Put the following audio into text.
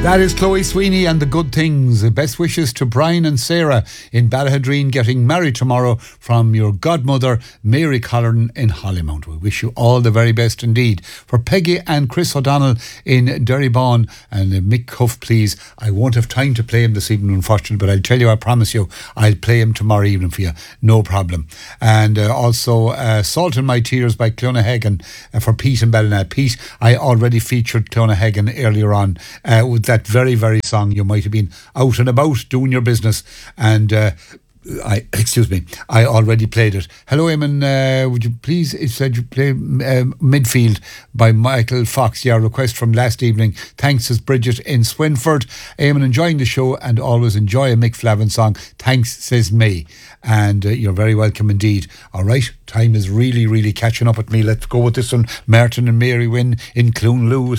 That is Chloe Sweeney and the Good Things. Best wishes to Brian and Sarah in Ballahadreen getting married tomorrow from your godmother, Mary Collin in Hollymount. We wish you all the very best indeed. For Peggy and Chris O'Donnell in Derrybawn and Mick Huff, please. I won't have time to play him this evening, unfortunately, but I'll tell you, I promise you, I'll play him tomorrow evening for you. No problem. And also Salt in My Tears by Clonaghagan for Pete and Ballina. Pete, I already featured Clonaghagan earlier on with that very, very song. You might have been out and about doing your business, and I already played it. Hello, Eamon. Would you please? It said you play Midfield by Michael Fox. Yeah, request from last evening. Thanks, says Bridget in Swinford. Eamon, enjoying the show and always enjoy a Mick Flavin song. Thanks, says May. And you're very welcome indeed. All right, time is really, really catching up with me. Let's go with this one. Martin and Mary Wynn in Clone Lewis.